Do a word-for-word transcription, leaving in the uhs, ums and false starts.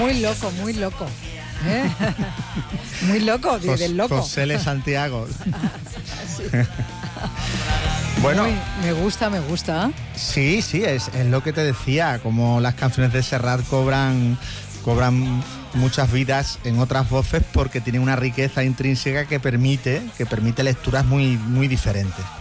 Muy loco, muy loco. ¿Eh? Muy loco, Jos, del loco. José L. Santiago. Sí. Bueno, Muy, me gusta, me gusta. sí, sí, es, es lo que te decía, como las canciones de Serrat cobran, cobran muchas vidas en otras voces porque tienen una riqueza intrínseca que permite, que permite lecturas muy, muy diferentes.